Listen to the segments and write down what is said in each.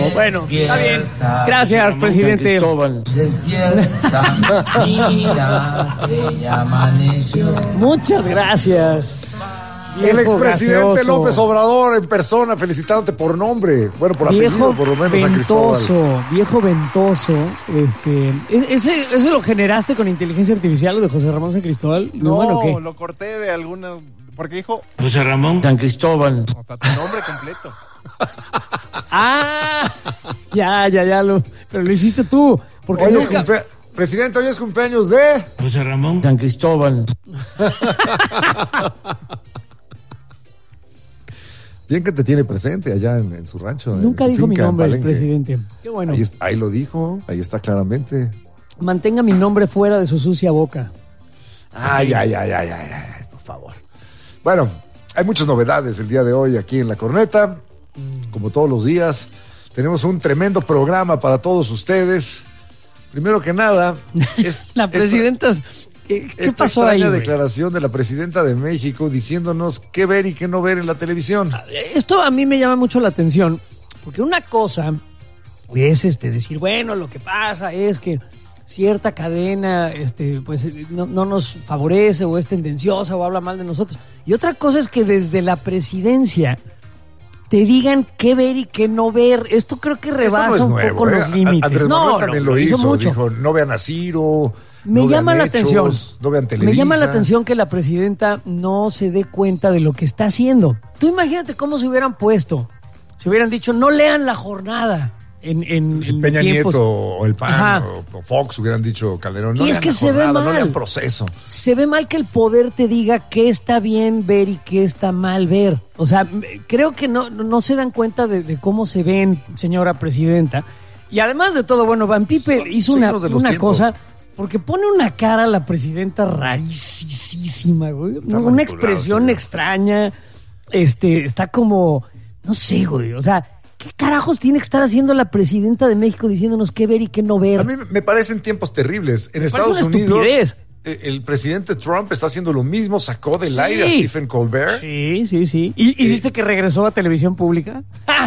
Bueno, está bien. Gracias, presidente. Despierta, mira, que ya amaneció. Muchas gracias. El expresidente gaseoso. López Obrador en persona felicitándote por nombre, bueno, por apellido, por lo menos a Cristóbal. Viejo ventoso, ¿ese lo generaste con inteligencia artificial, lo de José Ramón San Cristóbal? No, bueno, ¿qué? lo corté de alguna, porque dijo José Ramón San Cristóbal. o sea, tu nombre completo. Ya, pero lo hiciste tú, porque Hoy nunca... Presidente, hoy es cumpleaños de José Ramón San Cristóbal. Bien que te tiene presente allá en su rancho. Nunca en su dijo mi finca, nombre el Palenque. presidente. Qué bueno. Ahí lo dijo, ahí está claramente. Mantenga mi nombre fuera de su sucia boca. Ay, por favor. Bueno, hay muchas novedades el día de hoy aquí en La Corneta. Como todos los días, tenemos un tremendo programa para todos ustedes. Primero que nada, La presidenta... ¿Qué pasó ahí, güey? Declaración de la presidenta de México diciéndonos qué ver y qué no ver en la televisión. Esto a mí me llama mucho la atención, porque una cosa es decir, bueno, lo que pasa es que cierta cadena pues no nos favorece o es tendenciosa o habla mal de nosotros. Y otra cosa es que desde la presidencia te digan qué ver y qué no ver. Esto creo que rebasa un poco los límites. Andrés Manuel también lo hizo mucho. Dijo, no vean a Ciro. Me llama la atención. No vean Televisa. Me llama la atención que la presidenta no se dé cuenta de lo que está haciendo. Tú imagínate cómo se hubieran puesto. Se hubieran dicho, no lean La Jornada. En Peña tiempos. Nieto o el PAN o Fox hubieran dicho Calderón. No, y es que se ve mal. No lean Proceso. Se ve mal que el poder te diga qué está bien ver y qué está mal ver. O sea, creo que no se dan cuenta de cómo se ven, señora presidenta. Y además de todo, bueno, Van Pipe hizo una cosa... Porque pone una cara a la presidenta rarísima, güey. Una expresión extraña. Está como... No sé, güey. O sea, ¿qué carajos tiene que estar haciendo la presidenta de México diciéndonos qué ver y qué no ver? A mí me parecen tiempos terribles. En Estados Unidos, el presidente Trump está haciendo lo mismo. Sacó del aire a Stephen Colbert. Sí. ¿Y viste que regresó a televisión pública?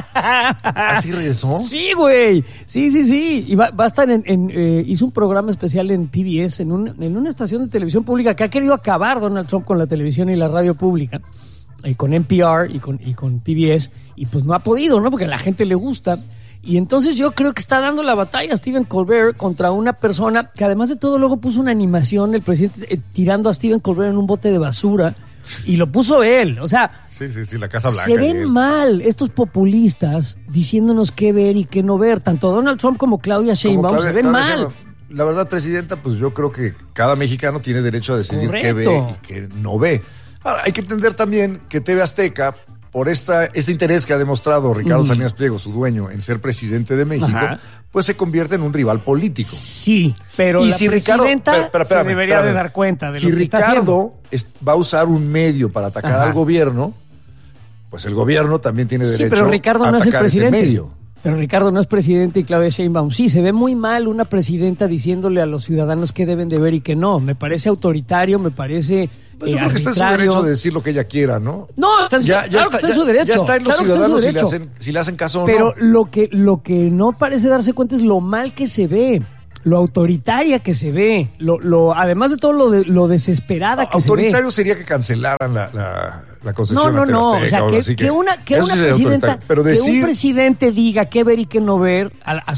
¿Así regresó? Sí, güey. Sí. Y va a estar hizo un programa especial en PBS, en una estación de televisión pública que ha querido acabar Donald Trump con la televisión y la radio pública. Con NPR y con PBS, y pues no ha podido, ¿no? Porque a la gente le gusta. Y entonces yo creo que está dando la batalla Stephen Colbert contra una persona que además de todo luego puso una animación, el presidente tirando a Stephen Colbert en un bote de basura, y lo puso él. O sea, sí, la Casa Blanca. Se ven mal estos populistas diciéndonos qué ver y qué no ver. Tanto Donald Trump como Claudia Sheinbaum se ven mal. La verdad, presidenta, pues yo creo que cada mexicano tiene derecho a decidir qué ve y qué no ve. Ahora, hay que entender también que TV Azteca, por este interés que ha demostrado Ricardo Salinas Pliego, su dueño, en ser presidente de México, pues se convierte en un rival político. Sí, pero la presidenta se debería de dar cuenta de lo que está haciendo. Si Ricardo va a usar un medio para atacar al gobierno, pues el gobierno también tiene derecho pero Ricardo a no atacar es el ese presidente. medio. Pero Ricardo no es presidente y Claudia Sheinbaum sí. Se ve muy mal una presidenta diciéndole a los ciudadanos qué deben de ver y qué no. Me parece autoritario, me parece yo creo que está en su derecho de decir lo que ella quiera, ¿no? No, está en su derecho. Ya está en los ciudadanos si le hacen caso o no. Pero lo que no parece darse cuenta es lo mal que se ve, lo autoritaria que se ve, además de todo lo desesperada que se ve. Autoritario sería que cancelaran la concesión. No. O sea, que una presidenta, pero que un presidente diga qué ver y qué no ver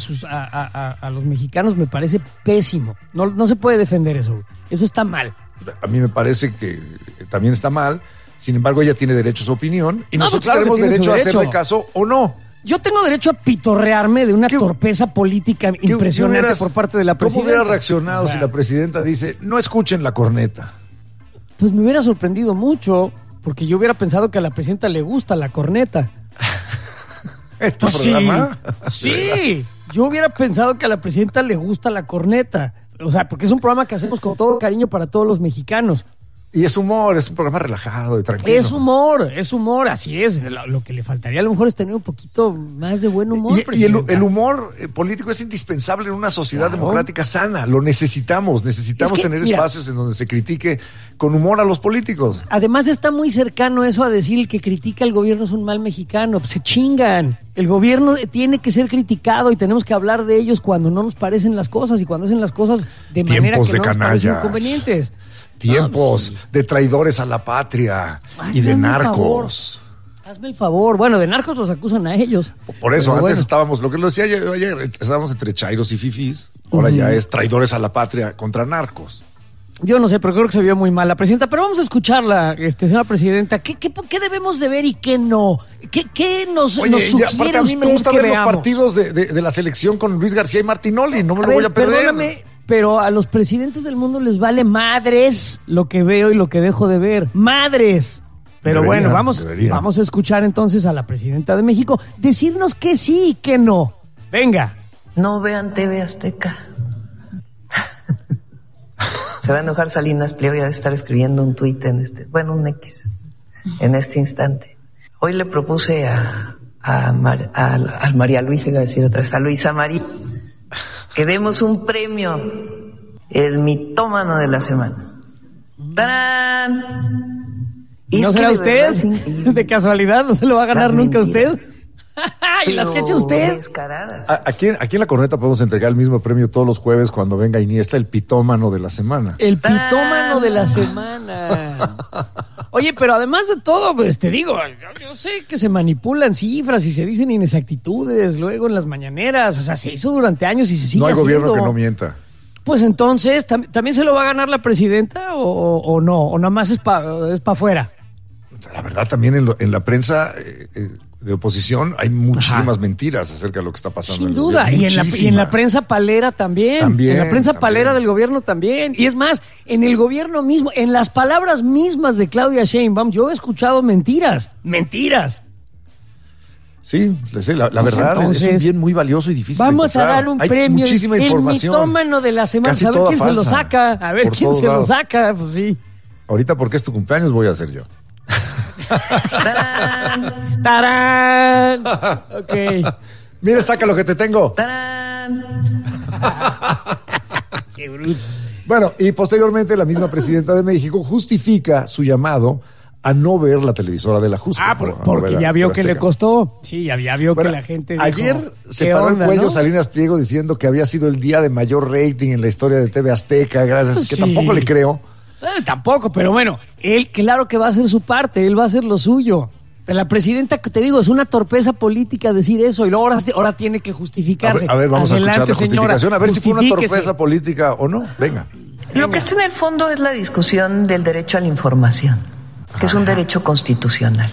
a los mexicanos me parece pésimo. No se puede defender eso. Eso está mal. A mí me parece que también está mal. Sin embargo, ella tiene derecho a su opinión y nosotros tenemos derecho a hacerle caso o no. Yo tengo derecho a pitorrearme de una torpeza política impresionante por parte de la presidenta. ¿Cómo hubiera reaccionado si la presidenta dice, no escuchen La Corneta? Pues me hubiera sorprendido mucho, porque yo hubiera pensado que a la presidenta le gusta La Corneta. ¿Este programa? Sí, yo hubiera pensado que a la presidenta le gusta La Corneta. O sea, porque es un programa que hacemos con todo cariño para todos los mexicanos. Y es humor, es un programa relajado y tranquilo. Es humor, así es. Lo que le faltaría a lo mejor es tener un poquito más de buen humor. Y el humor político es indispensable en una sociedad democrática sana. Lo necesitamos tener espacios en donde se critique con humor a los políticos. Además está muy cercano eso a decir el que critica al gobierno es un mal mexicano. Pues se chingan. El gobierno tiene que ser criticado y tenemos que hablar de ellos cuando no nos parecen las cosas y cuando hacen las cosas de manera que no nos parecen convenientes. Tiempos de traidores a la patria y de narcos. Hazme el favor. Bueno, de narcos los acusan a ellos. Por eso, antes estábamos, lo que lo decía yo ayer, estábamos entre chairos y fifís. Ahora ya es traidores a la patria contra narcos. Yo no sé, pero creo que se vio muy mal la presidenta. Pero vamos a escucharla, señora presidenta. ¿Qué debemos de ver y qué no? ¿Qué nos sugiere aparte, a mí me gusta ver los partidos de la selección con Luis García y Martinoli. No me lo voy a perder. Perdóname, pero a los presidentes del mundo les vale madres lo que veo y lo que dejo de ver. Madres. Pero bueno, vamos a escuchar entonces a la presidenta de México decirnos que sí y que no. Venga. No vean TV Azteca. Se va a enojar Salinas Pliego y ha de estar escribiendo un tuit un X, en este instante. Hoy le propuse a María Luisa, iba a decir otra vez, a Luisa María, que demos un premio, el mitómano de la semana. ¡Tarán! ¿No será usted? ¿De casualidad? ¿No se lo va a ganar nunca usted? ¿Y las que ha hecho usted? Aquí en La Corneta podemos entregar el mismo premio todos los jueves cuando venga Iniesta, el pitómano de la semana. El pitómano de la semana. Oye, pero además de todo, pues te digo, yo sé que se manipulan cifras y se dicen inexactitudes luego en las mañaneras. O sea, se hizo durante años y se sigue haciendo. No hay gobierno que no mienta. Pues entonces, ¿también se lo va a ganar la presidenta o no? ¿O nada más es para afuera? La verdad, también en la prensa de oposición hay muchísimas mentiras acerca de lo que está pasando. Sin duda, y en la prensa palera también. En la prensa palera del gobierno también. Y es más, en el gobierno mismo, en las palabras mismas de Claudia Sheinbaum, yo he escuchado mentiras. Sí, la verdad entonces, es un bien muy valioso y difícil. Vamos a dar un premio. Muchísima información. El mitómano de la semana. A ver quién se lo saca. A ver quién se lo saca. Pues sí. Ahorita, porque es tu cumpleaños, voy a hacer yo. ¡Tarán! ¡Tarán! Ok. Mira, estaca lo que te tengo. ¡Tarán! ¡Qué bruto! Bueno, y posteriormente la misma presidenta de México justifica su llamado a no ver la televisora de la Jusco. Porque ya vio que le costó. Sí, ya vio que la gente dijo, ayer se paró el cuello, ¿no? Salinas Pliego diciendo que había sido el día de mayor rating en la historia de TV Azteca, gracias, que tampoco le creo. Tampoco, pero bueno, él claro que va a hacer su parte, él va a hacer lo suyo. Pero la presidenta, que te digo, es una torpeza política decir eso y luego ahora tiene que justificarse. A ver, vamos a escuchar la justificación, señora, a ver si fue una torpeza política o no. Venga. Lo que está en el fondo es la discusión del derecho a la información, que es un derecho constitucional,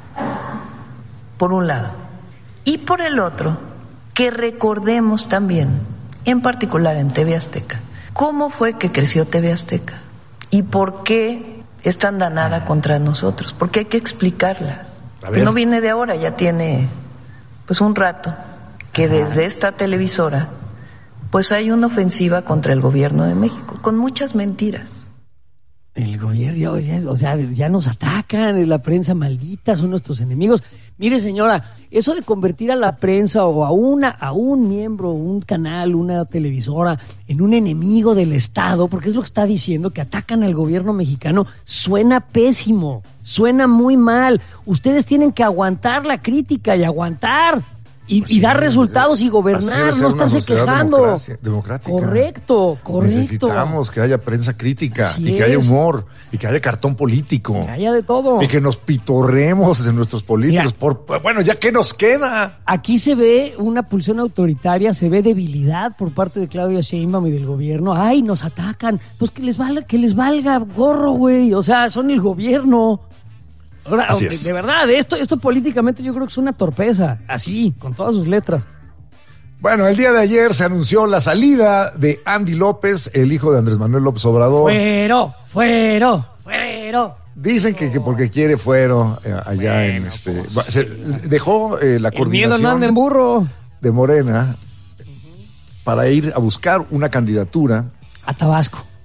por un lado. Y por el otro, que recordemos también, en particular en TV Azteca, cómo fue que creció TV Azteca y por qué es tan danada contra nosotros, porque hay que explicarla. Que no viene de ahora, ya tiene pues un rato que desde esta televisora pues hay una ofensiva contra el gobierno de México, con muchas mentiras. El gobierno, ya nos atacan, la prensa maldita, son nuestros enemigos. Mire, señora, eso de convertir a la prensa o a un miembro, un canal, una televisora, en un enemigo del Estado, porque es lo que está diciendo, que atacan al gobierno mexicano, suena pésimo, suena muy mal. Ustedes tienen que aguantar la crítica y aguantar. Y dar resultados y gobernar, no estarse quejando. Democrática. Correcto. Necesitamos que haya prensa crítica y que haya humor y que haya cartón político. Que haya de todo. Y que nos pitorremos de nuestros políticos. Bueno, ¿ya qué nos queda? Aquí se ve una pulsión autoritaria, se ve debilidad por parte de Claudia Sheinbaum y del gobierno. Ay, nos atacan. Pues que les valga gorro, güey. O sea, son el gobierno. Ahora, de verdad, esto políticamente yo creo que es una torpeza, así, con todas sus letras. Bueno, el día de ayer se anunció la salida de Andy López, el hijo de Andrés Manuel López Obrador. Fuero. Dicen que porque quiere fuero allá en se dejó la coordinación no anda en burro de Morena para ir a buscar una candidatura a Tabasco.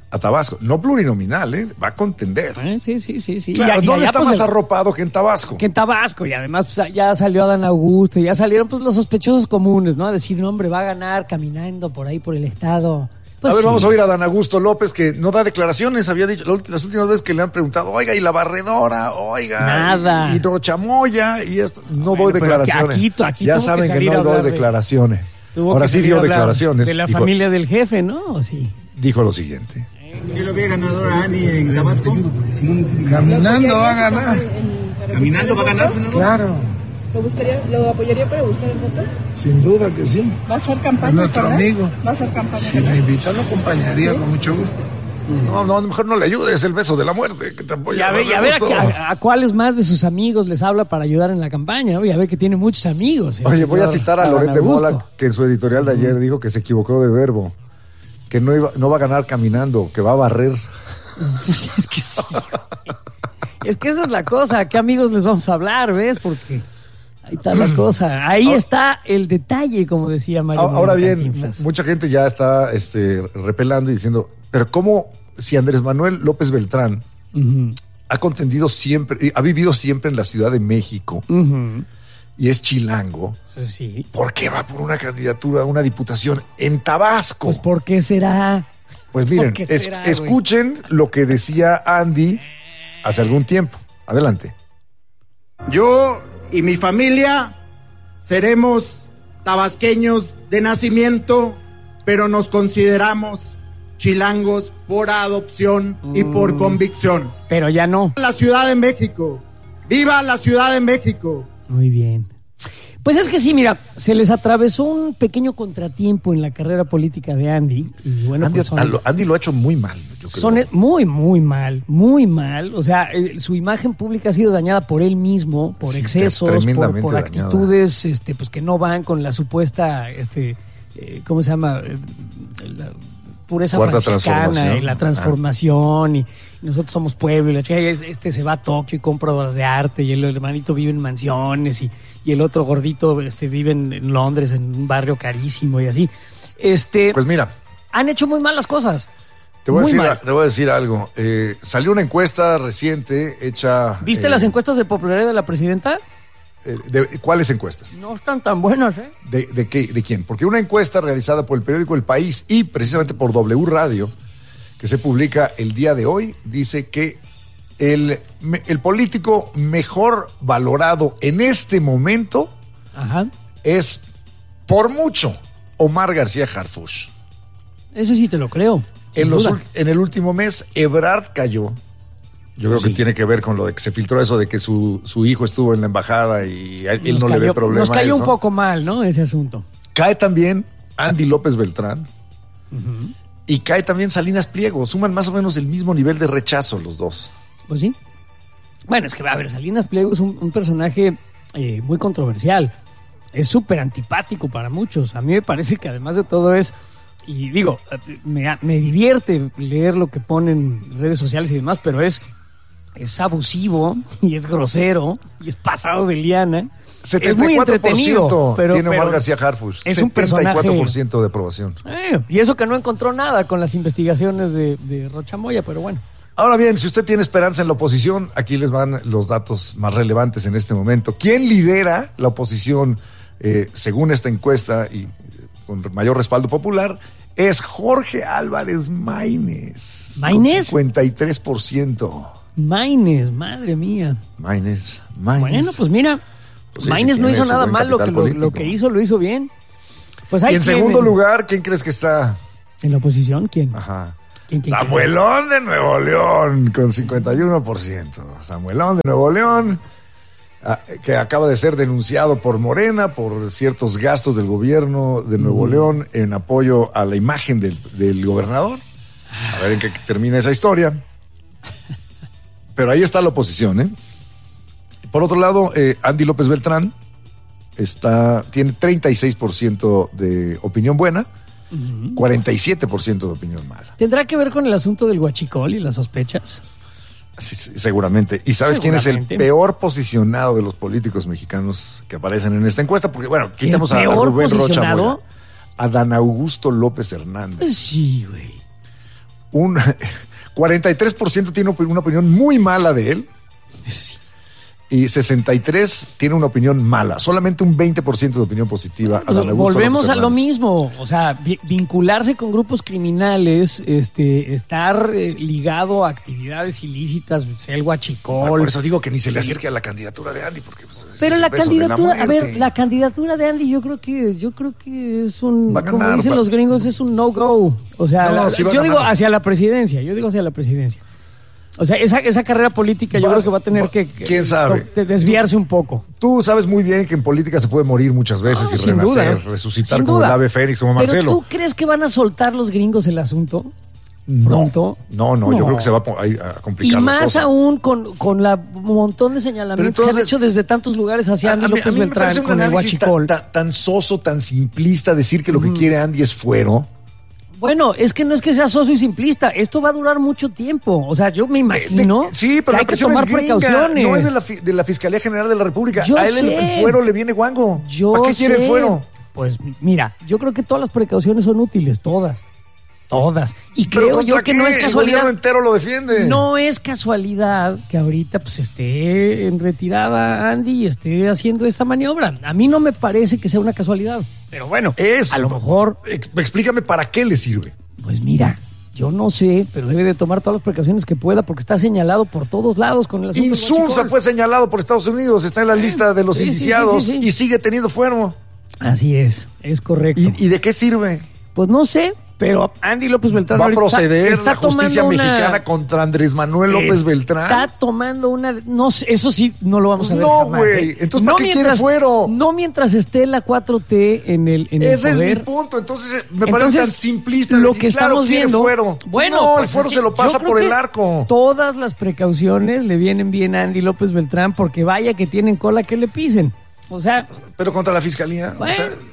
a Tabasco. No plurinominal, va a contender. Sí. Claro, ¿dónde está pues, más arropado que en Tabasco? Que en Tabasco, y además pues, ya salió Adán Augusto, ya salieron pues los sospechosos comunes, ¿no? A decir, no, hombre, va a ganar caminando por ahí por el estado. Pues a ver, sí. vamos a oír a Adán Augusto López, que no da declaraciones, había dicho las últimas veces que le han preguntado, oiga, y la barredora, oiga, nada. y Rochamoya, y esto, no Bueno, doy pero declaraciones. aquí ya tuvo saben que salir a no hablar doy de- declaraciones. Tuvo Ahora que sí salir dio a hablar declaraciones. de la dijo, familia del jefe, ¿no? ¿O sí? dijo lo siguiente. ¿Quién lo ve ganador a Ani en Tabasco? Caminando va a ganar. ¿Caminando va a ganar, senador? Claro, ¿Lo apoyaría para buscar el voto? sin duda que sí. ¿Va a hacer campaña? Es nuestro ¿verdad? amigo. ¿Va a hacer campaña? Si me invita, lo acompañaría con mucho gusto. No, mejor no le ayudes, es el beso de la muerte, que te apoya. Y a ver a cuáles más de sus amigos les habla para ayudar en la campaña, ¿no? Y a ver que tiene muchos amigos. Oye, voy a citar a Adán Loret de Augusto. Mola, que en su editorial de ayer dijo que se equivocó de verbo, que no va a ganar caminando, que va a barrer. Pues es que sí. Es que esa es la cosa. ¿A qué amigos les vamos a hablar, ves? Porque ahí está la cosa. Ahí está el detalle, como decía Mario. Ahora Moreno bien, Cantinflas. mucha gente ya está repelando y diciendo, pero ¿cómo si Andrés Manuel López Beltrán Ujú, ha contendido siempre, ha vivido siempre en la Ciudad de México ujú. y es chilango, Pues sí. ¿por qué va por una candidatura a una diputación en Tabasco? Pues ¿por qué será? Pues miren, ¿por qué será, güey? escuchen lo que decía Andy hace algún tiempo. Adelante. Yo y mi familia seremos tabasqueños de nacimiento, pero nos consideramos chilangos por adopción y por convicción. Pero ya no. La Ciudad de México. ¡Viva la Ciudad de México! Muy bien. Pues es que sí, mira, se les atravesó un pequeño contratiempo en la carrera política de Andy. Y bueno, Andy, pues Andy lo ha hecho muy mal. Yo creo. son muy mal. O sea, su imagen pública ha sido dañada por él mismo, por Sí, excesos, tremendamente por dañada. actitudes, pues que no van con la supuesta, ¿cómo se llama? La pureza Cuarta franciscana transformación. y la transformación y nosotros somos pueblo y la chica, se va a Tokio y compra obras de arte y el hermanito vive en mansiones y el otro gordito vive en Londres en un barrio carísimo y así. Pues mira, Han hecho muy mal las cosas. te voy Muy mal. a decir algo. Salió una encuesta reciente hecha... ¿Viste las encuestas de popularidad de la presidenta? ¿Cuáles encuestas? No están tan buenas, ¿eh? ¿De quién? Porque una encuesta realizada por el periódico El País y precisamente por W Radio, que se publica el día de hoy, dice que el político mejor valorado en este momento Ajá. es, por mucho, Omar García Harfuch. Eso sí te lo creo. sin duda. En el último mes, Ebrard cayó. Yo creo que tiene que ver con lo de que se filtró eso de que su hijo estuvo en la embajada y a él no le ve problema. Nos cayó a eso. un poco mal, ¿no? Ese asunto. Cae también Andy López Beltrán y cae también Salinas Pliego. Suman más o menos el mismo nivel de rechazo los dos. Pues sí. Bueno, es que, a ver, Salinas Pliego es un personaje muy controversial. Es súper antipático para muchos. A mí me parece que además de todo es, y digo, me divierte leer lo que ponen en redes sociales y demás, pero es abusivo y es grosero y es pasado de liana. Es muy entretenido, pero tiene Omar pero García Harfuch. es un personaje. 74% de aprobación. Y eso que no encontró nada con las investigaciones de Rochamoya, pero bueno. Ahora bien, si usted tiene esperanza en la oposición, aquí les van los datos más relevantes en este momento. ¿Quién lidera la oposición según esta encuesta y con mayor respaldo popular? Es Jorge Álvarez Maínez. ¿Maínez? Con 53%. Maínez, madre mía. Maínez. Bueno, pues mira, Pues sí, Maínez sí no tiene hizo su nada buen mal, lo capital político. que hizo lo hizo bien. Pues ahí Y en tienen. segundo lugar, ¿quién crees que está? ¿En la oposición? ¿Quién? Ajá. ¿Quién? Samuelón de Nuevo León, con 51%. Samuelón de Nuevo León, que acaba de ser denunciado por Morena por ciertos gastos del gobierno de Nuevo León en apoyo a la imagen del gobernador. A ver en qué termina esa historia. Pero ahí está la oposición, ¿eh? Por otro lado, Andy López Beltrán tiene 36% de opinión buena, 47% de opinión mala. ¿Tendrá que ver con el asunto del huachicol y las sospechas? Sí, seguramente. ¿Y sabes quién es el Seguramente. peor posicionado de los políticos mexicanos que aparecen en esta encuesta? Porque, bueno, quitamos a peor Rubén Rocha posicionado? Moya. A Dan Augusto López Hernández. Pues sí, güey. un 43% tiene una opinión muy mala de él. Y 63 tiene una opinión mala. Solamente un 20% de opinión positiva. Volvemos a lo mismo. O sea, vincularse con grupos criminales, estar ligado a actividades ilícitas, sea el huachicol. Bueno, por eso digo que ni se le acerque a la candidatura de Andy, porque pues, pero la candidatura, la candidatura de Andy, yo creo que es un, ganar, como dicen los gringos, es un no-go. O sea, yo digo hacia la presidencia. O sea, esa carrera política yo creo que va a tener que ¿quién sabe? Desviarse un poco. Tú sabes muy bien que en política se puede morir muchas veces y renacer, resucitar como el ave fénix, como Marcelo. ¿Pero tú crees que van a soltar los gringos el asunto? ¿Pronto? No, yo creo que se va a complicar. Y más aún con la montón de señalamientos que han hecho desde tantos lugares hacia Andy López Beltrán con el huachicol. Tan soso, tan simplista decir que lo que quiere Andy es fuero. Bueno, es que no es que sea soso y simplista. Esto va a durar mucho tiempo. O sea, yo me imagino sí, pero que hay que tomar precauciones. No es de la Fiscalía General de la República. A él el fuero le viene guango. ¿Para qué quiere el fuero? Pues mira, yo creo que todas las precauciones son útiles, todas. Y creo yo que no es casualidad. El gobierno entero lo defiende. No es casualidad que ahorita pues esté en retirada Andy y esté haciendo esta maniobra. A mí no me parece que sea una casualidad. Pero bueno, a lo mejor... Explícame para qué le sirve. Pues mira, yo no sé, pero debe de tomar todas las precauciones que pueda porque está señalado por todos lados con el asunto. Insulza fue señalado por Estados Unidos, está en la lista de los indiciados y sigue teniendo fuero. Así es correcto. ¿Y de qué sirve? Pues no sé. Pero Andy López Beltrán va a proceder la justicia mexicana contra Andrés Manuel López Beltrán. Está tomando no sé, eso sí no lo vamos a ver jamás. No, güey. Entonces, ¿para qué quiere fuero? No mientras esté la 4T en el Ese poder. Es mi punto. Entonces, me parece tan simplista lo decir, que estamos viendo. Fuero. Bueno, no, el fuero se lo pasa por el arco. Todas las precauciones le vienen bien a Andy López Beltrán porque vaya que tienen cola que le pisen. O sea, pero contra la fiscalía, bueno,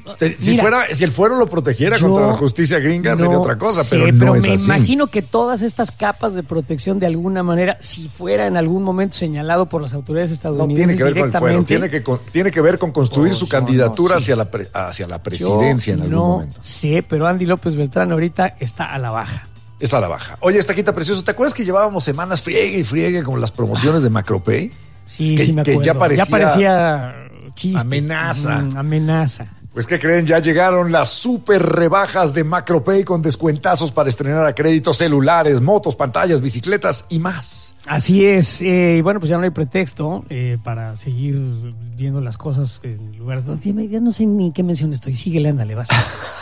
si el fuero lo protegiera contra la justicia gringa sería otra cosa, pero no pero es me así. imagino que todas estas capas de protección de alguna manera, si fuera en algún momento señalado por las autoridades estadounidenses, no tiene que ver con el fuero, tiene que ver con construir su candidatura hacia la presidencia en algún momento. Sí, pero Andy López Beltrán ahorita está a la baja. Está a la baja. Oye, Estaquita Precioso, ¿te acuerdas que llevábamos semanas friegue y friegue con las promociones de Macropay? Sí, sí me acuerdo. Que ya parecía chiste. Amenaza. Pues, ¿qué creen? Ya llegaron las super rebajas de Macropay con descuentazos para estrenar a crédito celulares, motos, pantallas, bicicletas y más. Así es. Y bueno, pues ya no hay pretexto para seguir viendo las cosas en lugares donde ya no sé ni qué mención estoy. Síguele, ándale, vas.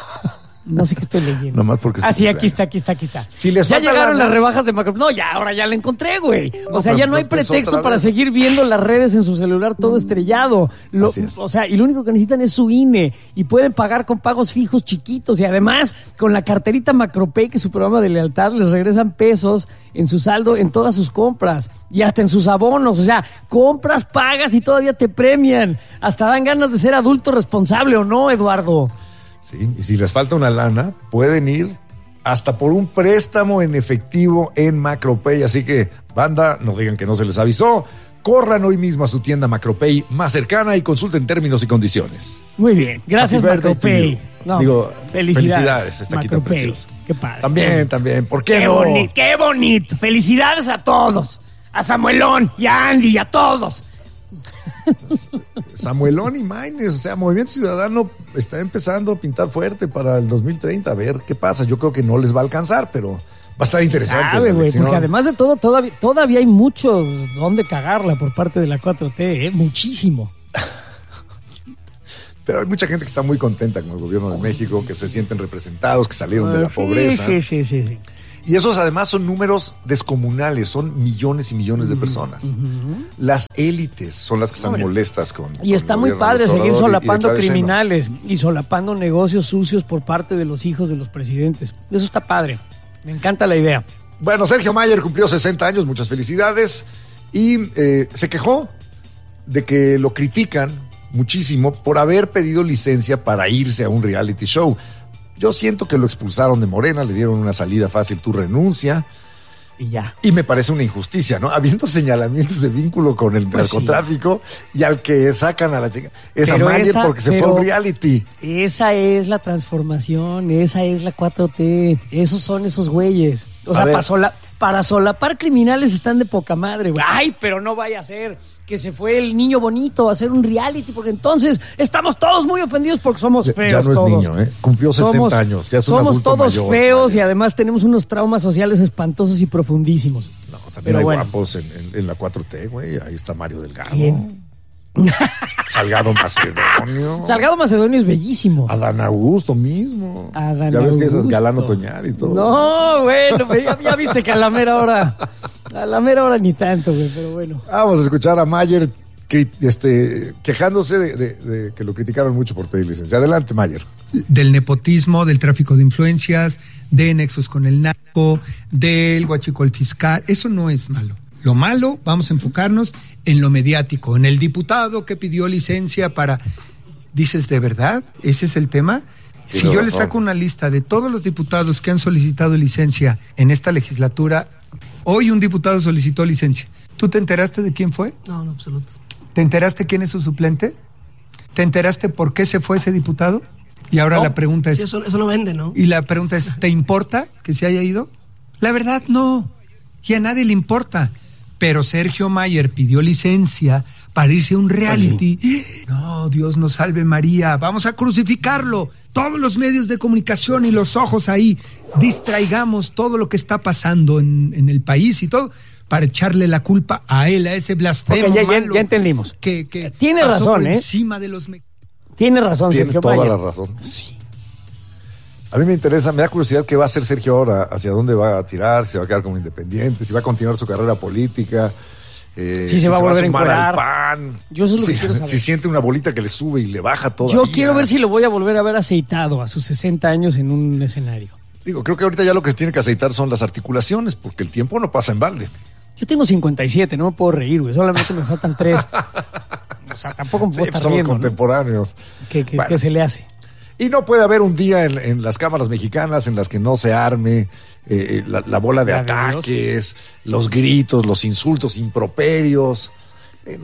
No sé qué estoy leyendo. Nomás porque sí, aquí está. Si les ya llegaron las rebajas de Macropay. No, ahora ya la encontré, güey. O sea, ya no hay pretexto para seguir viendo las redes en su celular todo estrellado. O sea, y lo único que necesitan es su INE. Y pueden pagar con pagos fijos chiquitos. Y además, con la carterita Macropay, que es su programa de lealtad, les regresan pesos en su saldo en todas sus compras. Y hasta en sus abonos. O sea, compras, pagas y todavía te premian. Hasta dan ganas de ser adulto responsable, ¿o no, Eduardo? Sí, y si les falta una lana, pueden ir hasta por un préstamo en efectivo en Macropay. Así que, banda, no digan que no se les avisó. Corran hoy mismo a su tienda Macropay más cercana y consulten términos y condiciones. Muy bien, gracias Macropay. Felicidades, Estaquita Precioso. Qué padre. También, ¿por qué no? Qué bonito. Felicidades a todos. A Samuelón y a Andy y a todos. Samuelón y Maines, o sea, Movimiento Ciudadano está empezando a pintar fuerte para el 2030. A ver qué pasa. Yo creo que no les va a alcanzar, pero va a estar interesante. Porque además de todo, todavía hay mucho donde cagarla por parte de la 4T, muchísimo. Pero hay mucha gente que está muy contenta con el gobierno de México, que se sienten representados, que salieron de la pobreza. Sí. Y esos además son números descomunales, son millones y millones de personas. Las élites son las que están molestas con y está muy padre seguir solapando criminales y solapando negocios sucios por parte de los hijos de los presidentes. Eso está padre. Me encanta la idea. Bueno, Sergio Mayer cumplió 60 años, muchas felicidades. Y se quejó de que lo critican muchísimo por haber pedido licencia para irse a un reality show. Yo siento que lo expulsaron de Morena, le dieron una salida fácil, tu renuncia. Y ya. Y me parece una injusticia, ¿no? Habiendo señalamientos de vínculo con el narcotráfico y al que sacan a la chica. Esa Mayer porque se fue a un reality. Esa es la transformación, esa es la 4T. Esos son esos güeyes. O sea, para solapar criminales están de poca madre, güey. Ay, pero no vaya a ser que se fue el niño bonito a hacer un reality, porque entonces estamos todos muy ofendidos porque somos feos ya no es todos. Niño, ¿eh? Cumplió 60 años, ya es un somos adulto todos mayor, feos vaya. y además tenemos unos traumas sociales espantosos y profundísimos. No, también Pero hay bueno. guapos en la 4T, güey. Ahí está Mario Delgado. ¿Quién? Salgado Macedonio. Salgado Macedonio es bellísimo. Adán Augusto mismo. Adán ya ves que esas Augusto. galán otoñal y todo. No, bueno, ya viste que a la mera hora ni tanto, güey, pero bueno. Vamos a escuchar a Mayer quejándose de que lo criticaron mucho por pedir licencia. Adelante, Mayer. Del nepotismo, del tráfico de influencias, de nexos con el narco, del huachicol fiscal. Eso no es malo. Lo malo, vamos a enfocarnos en lo mediático, en el diputado que pidió licencia para... ¿Dices de verdad? ¿Ese es el tema? Sí, Si no, yo le no. saco una lista de todos los diputados que han solicitado licencia en esta legislatura, hoy un diputado solicitó licencia. ¿Tú te enteraste de quién fue? No, en absoluto. ¿Te enteraste quién es su suplente? ¿Te enteraste por qué se fue ese diputado? Y ahora la pregunta es... Sí, eso no vende, ¿no? Y la pregunta es, ¿te importa que se haya ido? La verdad, no. Y a nadie le importa. Pero Sergio Mayer pidió licencia para irse a un reality. No, Dios nos salve María. Vamos a crucificarlo. Todos los medios de comunicación y los ojos ahí. Distraigamos todo lo que está pasando en el país y todo para echarle la culpa a él, a ese blasfemo Ok, malo ya entendimos. que Tiene pasó razón, por ¿eh? encima de los... Tiene razón, Tiene Sergio toda Mayer. la razón. Sí. A mí me da curiosidad qué va a hacer Sergio ahora, hacia dónde va a tirar, si se va a quedar como independiente, si va a continuar su carrera política, Si se va a volver a sumar encuerar. al PAN. Yo eso es lo que quiero saber. Si siente una bolita que le sube y le baja todo. Yo quiero ver si lo voy a volver a ver aceitado a sus 60 años en un escenario. Digo, creo que ahorita ya lo que se tiene que aceitar son las articulaciones, porque el tiempo no pasa en balde. Yo tengo 57, no me puedo reír, güey. Solamente me faltan 3. O sea, tampoco me Sí, puedo pues estar somos riendo, ¿no? contemporáneos. Bueno. ¿Qué se le hace? Y no puede haber un día en las cámaras mexicanas en las que no se arme la bola de La de ataques, los gritos, los insultos, improperios.